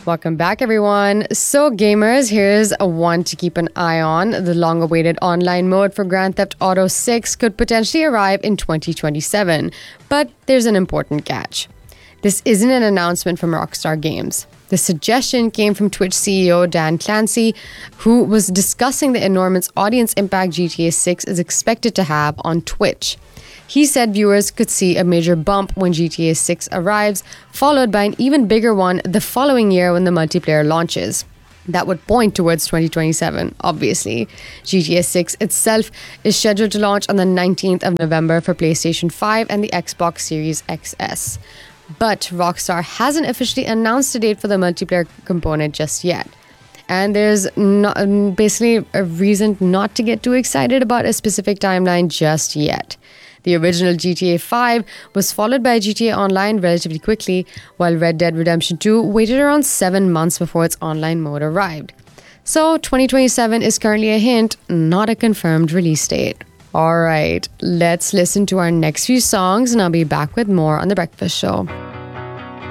Welcome back, everyone. So, gamers, here's a one to keep an eye on. The long-awaited online mode for Grand Theft Auto 6 could potentially arrive in 2027. But there's an important catch. This isn't an announcement from Rockstar Games. The suggestion came from Twitch CEO Dan Clancy, who was discussing the enormous audience impact GTA 6 is expected to have on Twitch. He said viewers could see a major bump when GTA 6 arrives, followed by an even bigger one the following year when the multiplayer launches. That would point towards 2027, obviously. GTA 6 itself is scheduled to launch on the 19th of November for PlayStation 5 and the Xbox Series XS. But Rockstar hasn't officially announced a date for the multiplayer component just yet. And there's basically a reason not to get too excited about a specific timeline just yet. The original GTA 5 was followed by GTA Online relatively quickly, while Red Dead Redemption 2 waited around 7 months before its online mode arrived. So 2027 is currently a hint, not a confirmed release date. Alright, let's listen to our next few songs and I'll be back with more on The Breakfast Show.